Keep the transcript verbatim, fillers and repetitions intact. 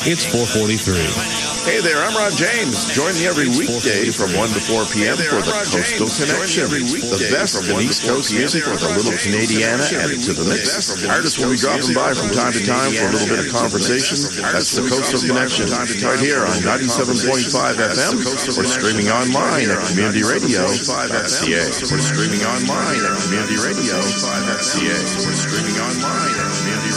It's four forty-three. Hey there, I'm Ron James. Join me every weekday from one to four p.m. for the Coastal Connection. The best in East Coast music with a little Canadiana added to the mix. Artists will be dropping by from time to time for a little bit of conversation. That's the Coastal Connection, right here on ninety-seven point five F M or streaming online at community radio dot c a. Or streaming online at community radio dot c a. Or streaming online at